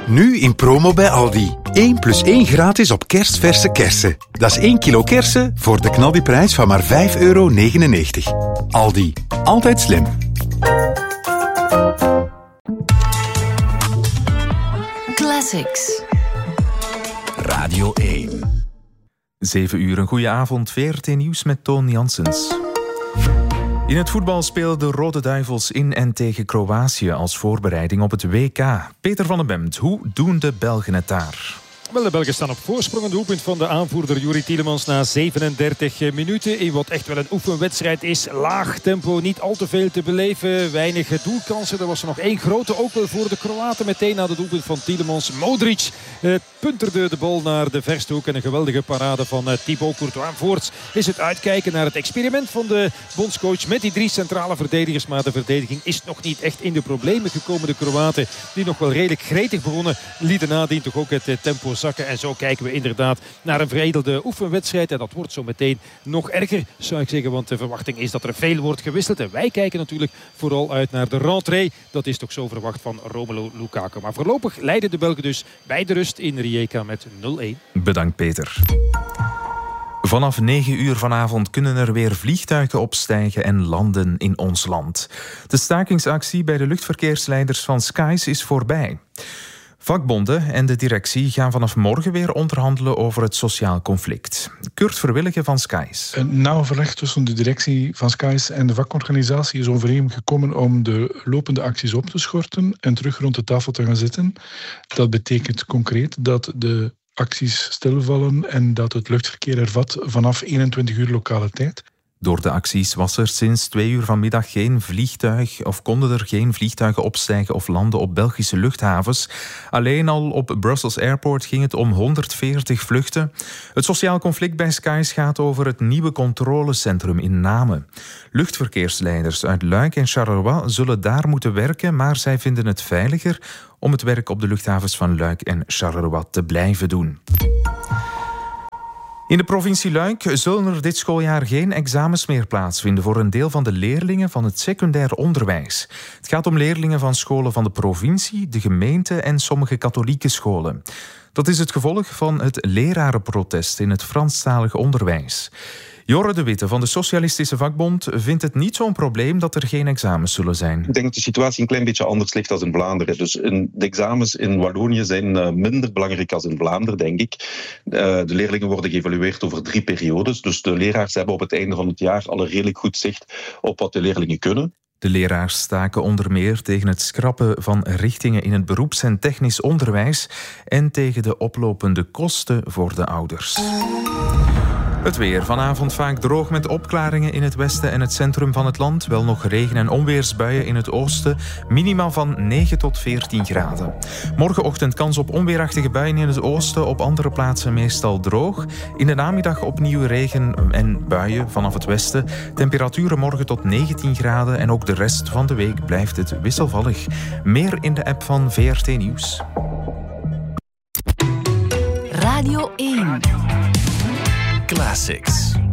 Nu in promo bij Aldi. 1 + 1 gratis op kerstverse kersen. Dat is 1 kilo kersen voor de knaldiprijs van maar €5,99. Aldi. Altijd slim. Classics. Radio 1. 7 uur, een goeie avond. VRT Nieuws met Toon Janssens. In het voetbal spelen de Rode Duivels in en tegen Kroatië als voorbereiding op het WK. Peter van den Bemt, hoe doen de Belgen het daar? Wel, de Belgen staan op voorsprong. Een doelpunt van de aanvoerder Youri Tielemans na 37 minuten. In wat echt wel een oefenwedstrijd is. Laag tempo, niet al te veel te beleven. Weinig doelkansen. Er was er nog 1 grote, ook wel voor de Kroaten. Meteen na de doelpunt van Tielemans. Modric punterde de bal naar de verste hoek. En een geweldige parade van Thibaut Courtois. Voorts is het uitkijken naar het experiment van de bondscoach met die 3 centrale verdedigers. Maar de verdediging is nog niet echt in de problemen gekomen. De Kroaten, die nog wel redelijk gretig begonnen, lieten nadien toch ook het tempo zakken. En zo kijken we inderdaad naar een veredelde oefenwedstrijd. En dat wordt zo meteen nog erger, zou ik zeggen. Want de verwachting is dat er veel wordt gewisseld. En wij kijken natuurlijk vooral uit naar de rentrée. Dat is toch zo verwacht van Romelu Lukaku. Maar voorlopig leiden de Belgen dus bij de rust in Rijeka met 0-1. Bedankt, Peter. Vanaf 9 uur vanavond kunnen er weer vliegtuigen opstijgen en landen in ons land. De stakingsactie bij de luchtverkeersleiders van Skies is voorbij. Vakbonden en de directie gaan vanaf morgen weer onderhandelen over het sociaal conflict. Kurt Verwillige van Skies. Een overleg tussen de directie van Skies en de vakorganisatie is overeengekomen om de lopende acties op te schorten en terug rond de tafel te gaan zitten. Dat betekent concreet dat de acties stilvallen en dat het luchtverkeer hervat vanaf 21 uur lokale tijd. Door de acties was er sinds 2 uur vanmiddag geen vliegtuig, of konden er geen vliegtuigen opstijgen of landen op Belgische luchthavens. Alleen al op Brussels Airport ging het om 140 vluchten. Het sociaal conflict bij Skies gaat over het nieuwe controlecentrum in Namen. Luchtverkeersleiders uit Luik en Charleroi zullen daar moeten werken, maar zij vinden het veiliger om het werk op de luchthavens van Luik en Charleroi te blijven doen. In de provincie Luik zullen er dit schooljaar geen examens meer plaatsvinden voor een deel van de leerlingen van het secundair onderwijs. Het gaat om leerlingen van scholen van de provincie, de gemeente en sommige katholieke scholen. Dat is het gevolg van het lerarenprotest in het Franstalig onderwijs. Jorre de Witte van de Socialistische Vakbond vindt het niet zo'n probleem dat er geen examens zullen zijn. Ik denk dat de situatie een klein beetje anders ligt dan in Vlaanderen. Dus de examens in Wallonië zijn minder belangrijk dan in Vlaanderen, denk ik. De leerlingen worden geëvalueerd over 3 periodes. Dus de leraars hebben op het einde van het jaar al een redelijk goed zicht op wat de leerlingen kunnen. De leraars staken onder meer tegen het schrappen van richtingen in het beroeps- en technisch onderwijs en tegen de oplopende kosten voor de ouders. Het weer. Vanavond vaak droog met opklaringen in het westen en het centrum van het land. Wel nog regen- en onweersbuien in het oosten. Minima van 9 tot 14 graden. Morgenochtend kans op onweerachtige buien in het oosten. Op andere plaatsen meestal droog. In de namiddag opnieuw regen en buien vanaf het westen. Temperaturen morgen tot 19 graden. En ook de rest van de week blijft het wisselvallig. Meer in de app van VRT Nieuws. Radio 1. Classics.